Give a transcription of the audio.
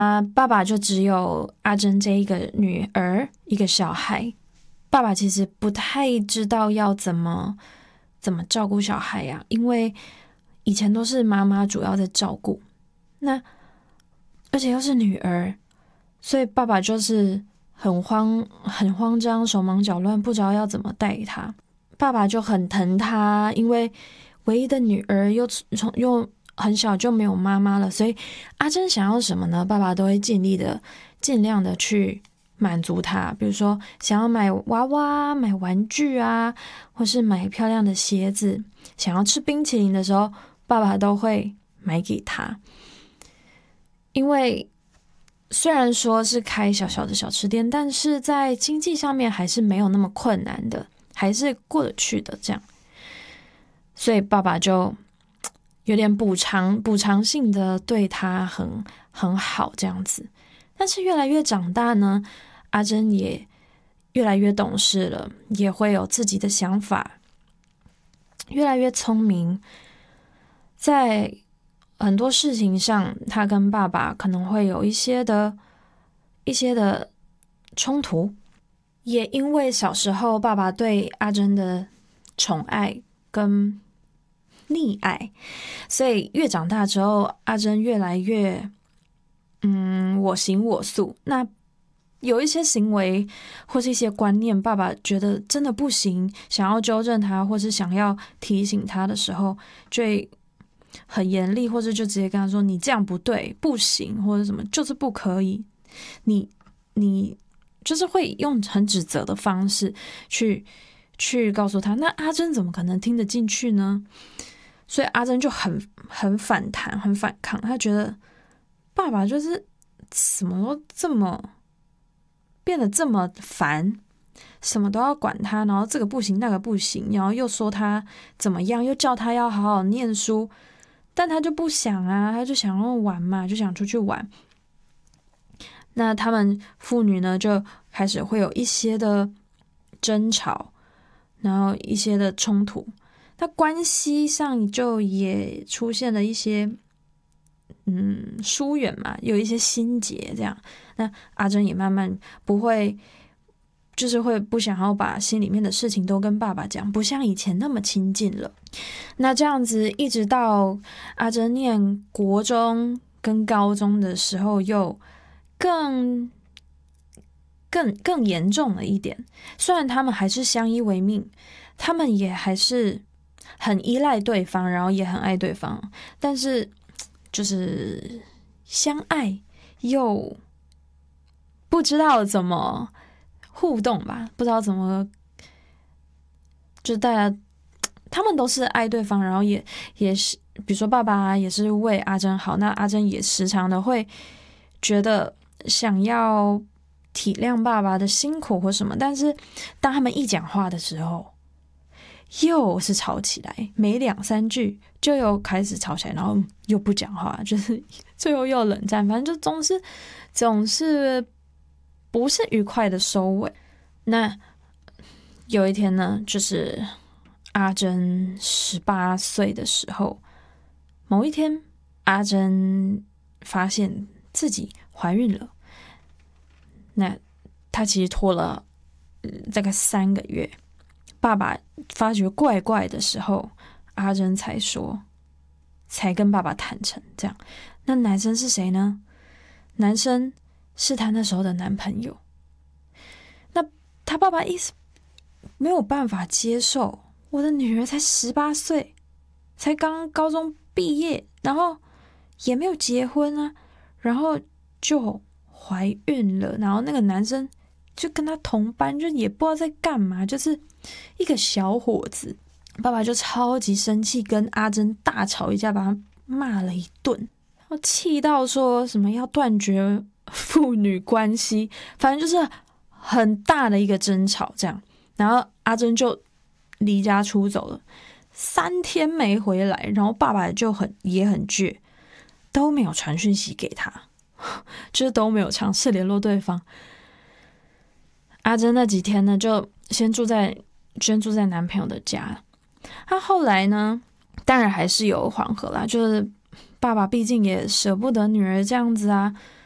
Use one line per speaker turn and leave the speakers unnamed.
爸爸就只有阿珍这一个女儿，一个小孩。爸爸其实不太知道要怎么照顾小孩呀，因为以前都是妈妈主要在照顾，那而且又是女儿，所以爸爸就是很慌张，手忙脚乱，不知道要怎么带她。爸爸就很疼她，因为唯一的女儿又很小就没有妈妈了，所以阿珍想要什么呢？爸爸都会尽量的去满足她，比如说想要买娃娃、买玩具啊，或是买漂亮的鞋子，想要吃冰淇淋的时候，爸爸都会买给她。因为虽然说是开小小的小吃店，但是在经济上面还是没有那么困难的，还是过得去的这样。所以爸爸就有点补偿性的对他很好这样子。但是越来越长大呢，阿珍也越来越懂事了，也会有自己的想法，越来越聪明。在很多事情上，他跟爸爸可能会有一些的冲突，也因为小时候爸爸对阿珍的宠爱跟溺爱，所以越长大之后，阿珍越来越我行我素。那有一些行为或是一些观念，爸爸觉得真的不行，想要纠正他，或是想要提醒他的时候，就会很严厉，或者就直接跟他说：“你这样不对，不行，或者什么，就是不可以。”你就是会用很指责的方式去告诉他。那阿珍怎么可能听得进去呢？所以阿珍就很反弹，很反抗。他觉得爸爸就是什么都变得这么烦，什么都要管他，然后这个不行那个不行，然后又说他怎么样，又叫他要好好念书，但他就不想啊，他就想要玩嘛，就想出去玩。那他们父女呢，就开始会有一些的争吵，然后一些的冲突。那关系上就也出现了一些疏远嘛，有一些心结这样。那阿珍也慢慢就是会不想要把心里面的事情都跟爸爸讲，不像以前那么亲近了。那这样子一直到阿珍念国中跟高中的时候，又更严重了一点。虽然他们还是相依为命，他们也还是很依赖对方，然后也很爱对方，但是就是相爱又不知道怎么互动吧，不知道怎么，就大家他们都是爱对方，然后也是，比如说爸爸也是为阿珍好，那阿珍也时常的会觉得想要体谅爸爸的辛苦或什么，但是当他们一讲话的时候，又是吵起来，没2-3句就又开始吵起来，然后又不讲话，就是最后又冷战，反正就总是不是愉快的收尾。那有一天呢，就是阿珍18岁的时候，某一天，阿珍发现自己怀孕了。那她其实拖了大概3个月。爸爸发觉怪怪的时候，阿珍才跟爸爸坦诚这样。那男生是谁呢？男生是他那时候的男朋友。那他爸爸一直没有办法接受，我的女儿才18岁，才刚高中毕业，然后也没有结婚啊，然后就怀孕了，然后那个男生就跟他同班，就也不知道在干嘛，就是一个小伙子。爸爸就超级生气，跟阿珍大吵一架，把他骂了一顿，然后气到说什么要断绝父女关系，反正就是很大的一个争吵这样。然后阿珍就离家出走了，3天没回来，然后爸爸也很倔，都没有传讯息给他，就是都没有尝试联络对方。阿珍那几天呢，就先住在男朋友的家。他后来呢，当然还是有缓和啦，就是爸爸毕竟也舍不得女儿这样子啊，